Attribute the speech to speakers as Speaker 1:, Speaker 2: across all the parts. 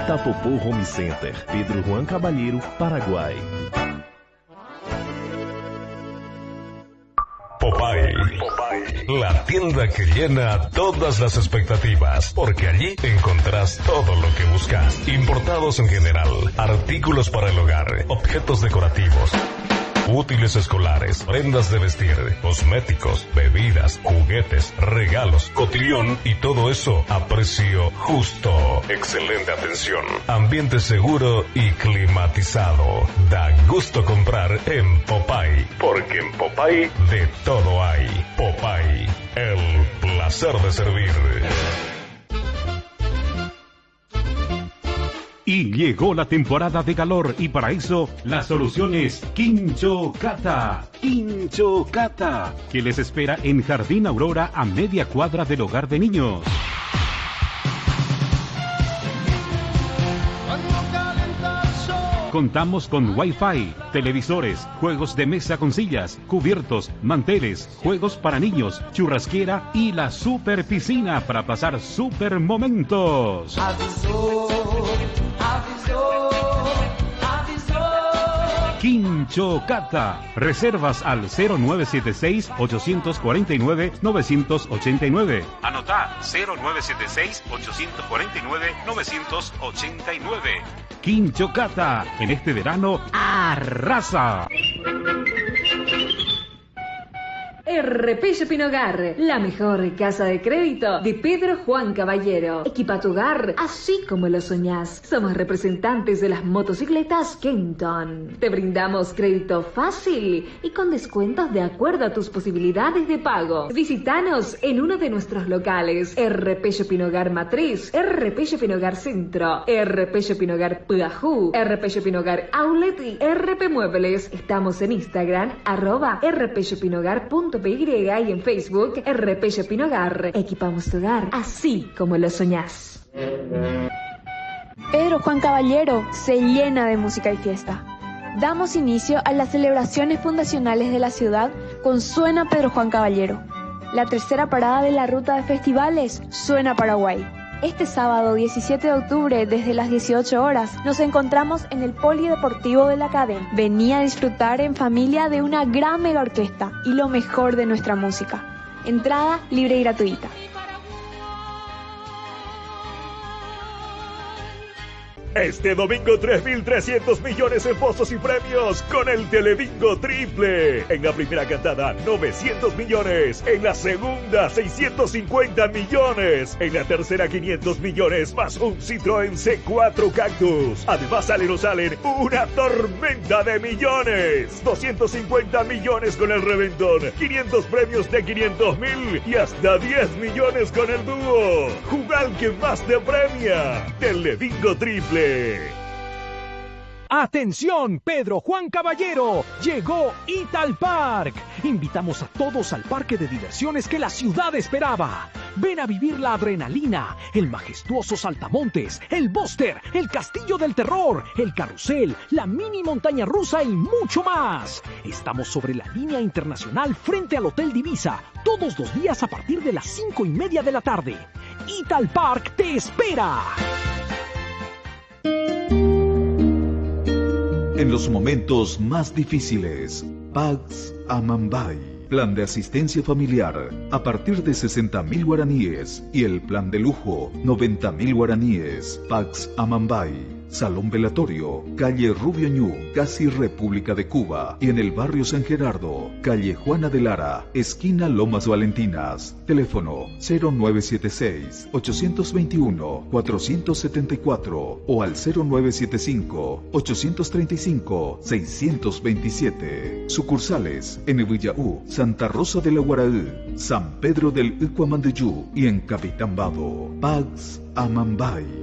Speaker 1: Itapopô Home Center, Pedro Juan Caballero, Paraguay.
Speaker 2: Popeye, la tienda que llena todas las expectativas, porque allí encontrás todo lo que buscas. Importados en general, artículos para el hogar, objetos decorativos, útiles escolares, prendas de vestir, cosméticos, bebidas, juguetes, regalos, cotillón y todo eso a precio justo. Excelente atención, ambiente seguro y climatizado. Da gusto comprar en Popeye, porque en Popeye de todo hay. Popeye, el placer de servir.
Speaker 3: Y llegó la temporada de calor y para eso la solución es Quinchocata. Quinchocata, que les espera en Jardín Aurora a media cuadra del hogar de niños. Contamos con Wi-Fi, televisores, juegos de mesa con sillas, cubiertos, manteles, juegos para niños, churrasquera y la super piscina para pasar super momentos. Quinchocata. Reservas al 0976-849-989. Anotá, 0976-849-989. Quinchocata. En este verano, arrasa.
Speaker 4: RP Shopping Hogar, la mejor casa de crédito de Pedro Juan Caballero. Equipa tu hogar así como lo soñás. Somos representantes de las motocicletas Kenton. Te brindamos crédito fácil y con descuentos de acuerdo a tus posibilidades de pago. Visítanos en uno de nuestros locales. RP Shopping Hogar Matriz, RP Shopping Hogar Centro, RP Shopping Hogar Pudajú, RP Shopping Hogar Outlet y RP Muebles. Estamos en Instagram, @rpshopinghogar.py y en Facebook, RP Shopping Hogar. Equipamos tu hogar así como lo soñás.
Speaker 5: Pedro Juan Caballero se llena de música y fiesta. Damos inicio a las celebraciones fundacionales de la ciudad con Suena Pedro Juan Caballero. La tercera parada de la ruta de festivales, Suena Paraguay. Este sábado 17 de octubre, desde las 18 horas, nos encontramos en el Polideportivo de la Cadena. Vení a disfrutar en familia de una gran mega orquesta y lo mejor de nuestra música. Entrada libre y gratuita.
Speaker 6: Este domingo 3.300 millones en pozos y premios con el Telebingo Triple. En la primera cantada 900 millones, en la segunda 650 millones, en la tercera 500 millones más un Citroën C4 Cactus. Además salen una tormenta de millones. 250 millones con el reventón, 500 premios de 500.000 y hasta 10 millones con el dúo. Jugá al que más te premia. Telebingo Triple.
Speaker 7: ¡Atención, Pedro Juan Caballero! Llegó Italpark. Invitamos a todos al parque de diversiones que la ciudad esperaba. Ven a vivir la adrenalina, el majestuoso saltamontes, el búster, el castillo del terror, el carrusel, la mini montaña rusa y mucho más. Estamos sobre la línea internacional frente al Hotel Divisa, todos los días a partir de las 5:30 de la tarde. Italpark te espera.
Speaker 8: En los momentos más difíciles, Pax Amambay. Plan de asistencia familiar a partir de 60.000 guaraníes y el plan de lujo 90.000 guaraníes. Pax Amambay. Salón Velatorio, calle Rubio Ñu, casi República de Cuba. Y en el barrio San Gerardo, calle Juana de Lara, esquina Lomas Valentinas. Teléfono 0976-821-474 o al 0975-835-627. Sucursales en Villaú, Santa Rosa de la Guaraú, San Pedro del Ucuamandeyú y en Capitán Bado. Pax Amambay.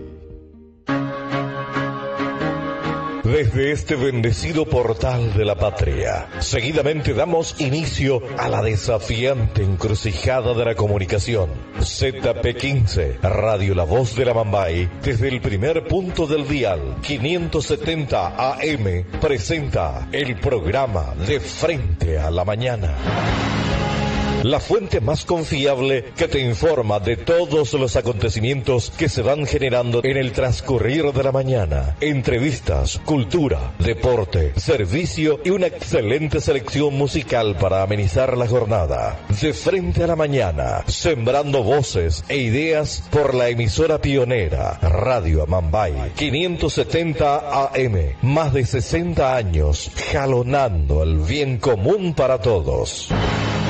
Speaker 2: Desde este bendecido portal de la patria, seguidamente damos inicio a la desafiante encrucijada de la comunicación. ZP15, Radio La Voz de la Mambay, desde el primer punto del dial, 570 AM, presenta el programa De Frente a la Mañana. la fuente más confiable que te informa de todos los acontecimientos que se van generando en el transcurrir de la mañana. Entrevistas, cultura, deporte, servicio y una excelente selección musical para amenizar la jornada. De frente a la mañana, sembrando voces e ideas por la emisora pionera Radio Amambay 570 AM. Más de 60 años jalonando el bien común para todos.